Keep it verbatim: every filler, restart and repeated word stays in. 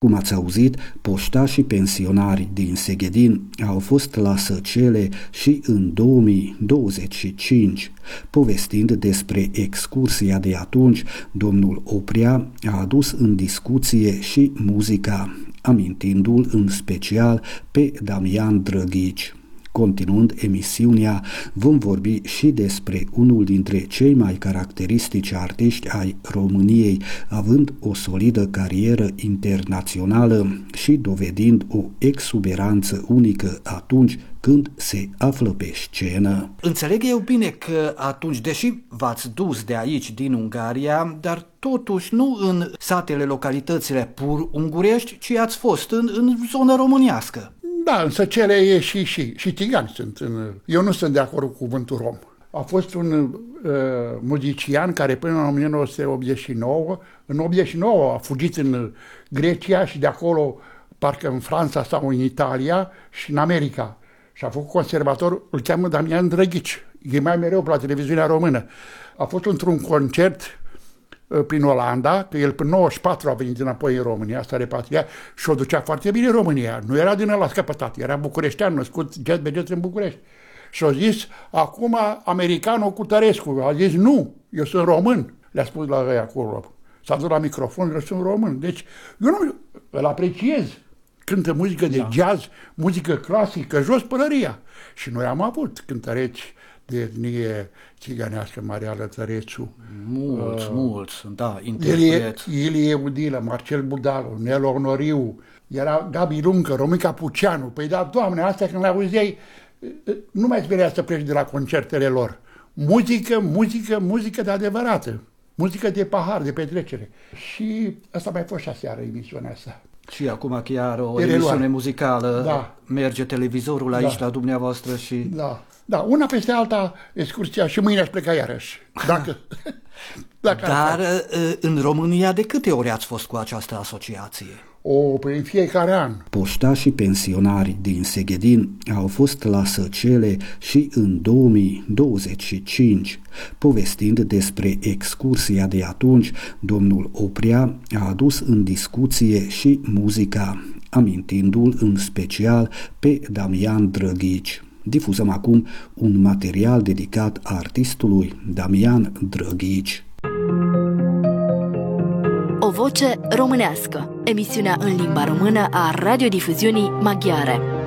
Cum ați auzit, poștașii pensionari din Seghedin au fost la Săcele și în două mii douăzeci și cinci. Povestind despre excursia de atunci, domnul Oprea a adus în discuție și muzica, amintindu-l în special pe Damian Drăghici. Continuând emisiunea, vom vorbi și despre unul dintre cei mai caracteristici artiști ai României, având o solidă carieră internațională și dovedind o exuberanță unică atunci când se află pe scenă. Înțeleg eu bine că atunci, deși v-ați dus de aici, din Ungaria, dar totuși nu în satele, localitățile pur ungurești, ci ați fost în, în zona românească. Da, în Săcele e și, și, și țigani sunt. În, eu nu sunt de acord cu cuvântul rom. A fost un uh, muzician care până în o mie nouă sute optzeci și nouă, în optzeci și nouă a fugit în Grecia și de acolo parcă în Franța sau în Italia și în America. Și a făcut conservator, îl cheamă Damian Drăghici. E mai mereu pe la televiziunea română. A fost într-un concert prin Olanda, că el până nouăzeci și patru a venit înapoi în România, s-a repatriat și o ducea foarte bine în România. Nu era din ăla scăpătat, era bucureștean, născut jet beget în București. Și a zis, acum americanul cu Tărescu. A zis, nu, eu sunt român. Le-a spus la ăia acolo. S-a dus la microfon, eu sunt român. Deci, eu nu îl apreciez. Cântă muzică de da. jazz, muzică clasică, jos pălăria. Și noi am avut cântăreți de etnie țiganească, Maria Lătărețu. Mulți, uh, mulți, da, interpret. Ilie, Ilie Udilă, Marcel Budalu, Nel Onoriu, era Gabi Luncă, Romica Puceanu. Păi da, Doamne, astea când le auzeai, nu mai speria să pleci de la concertele lor. Muzică, muzică, muzică de adevărată. Muzică de pahar, de petrecere. Și asta mai fost și aseară, emisiunea asta. Și acum chiar o emisiune muzicală, da. Merge televizorul aici da. La dumneavoastră și... Da, da, una peste alta excursia și mâine aș pleca iarăși. Dacă, dacă Dar în România de câte ori ați fost cu această asociație? O, prin fiecare an. Poștașii pensionari din Seghedin au fost la Săcele și în două mii douăzeci și cinci. Povestind despre excursia de atunci, domnul Oprea a adus în discuție și muzica, amintindu-l în special pe Damian Drăghici. Difuzăm acum un material dedicat artistului Damian Drăghici. O voce românească, emisiunea în limba română a radiodifuziunii maghiare.